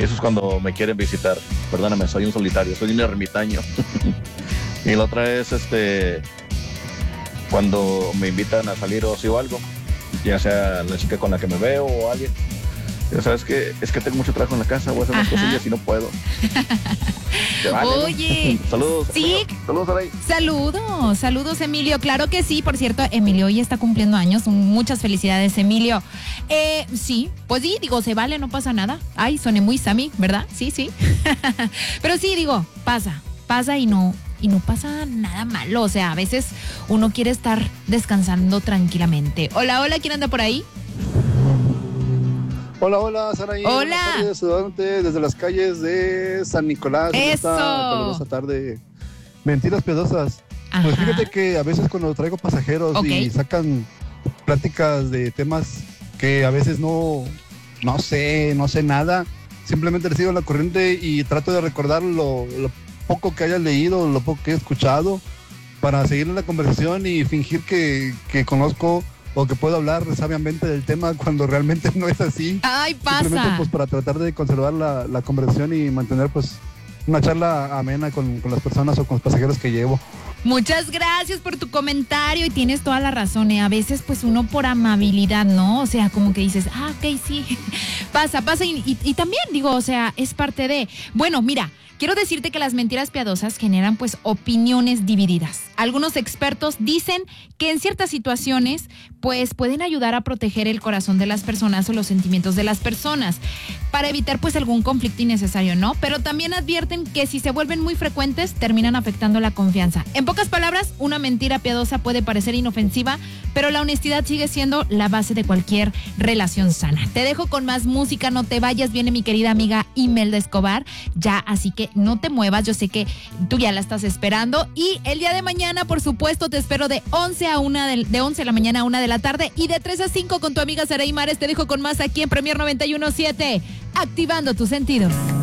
Eso es cuando me quieren visitar. Perdóname, soy un solitario, soy un ermitaño. Y la otra es cuando me invitan a salir o así o algo, ya sea la chica con la que me veo o alguien. Pero sabes que es que tengo mucho trabajo en la casa, voy a hacer unas cosillas y no puedo. Vale, oye, ¿no? Saludos. Sí. Saludos, Aray. Saludos, Emilio. Claro que sí, por cierto, Emilio hoy está cumpliendo años. Muchas felicidades, Emilio. Sí, pues sí, digo, se vale, no pasa nada. Ay, soné muy Sammy, ¿verdad? Sí. Pero sí, digo, pasa y no pasa nada malo. O sea, a veces uno quiere estar descansando tranquilamente. Hola, ¿quién anda por ahí? Hola, Saraí. Hola. Buenas tardes, saludándote desde las calles de San Nicolás. Eso. Esta calurosa tarde. Mentiras piadosas. Ajá. Pues fíjate que a veces cuando traigo pasajeros y sacan pláticas de temas que a veces no sé nada, simplemente les sigo la corriente y trato de recordar lo poco que haya leído, lo poco que he escuchado, para seguir en la conversación y fingir que conozco o que puedo hablar sabiamente del tema cuando realmente no es así. Ay, pasa. Simplemente pues para tratar de conservar la conversación y mantener pues una charla amena con las personas o con los pasajeros que llevo. Muchas gracias por tu comentario y tienes toda la razón, A veces pues uno por amabilidad, ¿no? O sea, como que dices, ok, sí, pasa y también digo, o sea, es parte de... Bueno, mira, quiero decirte que las mentiras piadosas generan pues opiniones divididas. Algunos expertos dicen que en ciertas situaciones pues pueden ayudar a proteger el corazón de las personas o los sentimientos de las personas para evitar pues algún conflicto innecesario, ¿no? Pero también advierten que si se vuelven muy frecuentes terminan afectando la confianza. En pocas palabras, una mentira piadosa puede parecer inofensiva, pero la honestidad sigue siendo la base de cualquier relación sana. Te dejo con más música, no te vayas, viene mi querida amiga Imelda Escobar, ya, así que no te muevas, yo sé que tú ya la estás esperando y el día de mañana, por supuesto, te espero de 11 de la mañana a 1 de la tarde y de 3 a 5 con tu amiga Saraí Mares. Te dejo con más aquí en Premier 91.7, activando tus sentidos.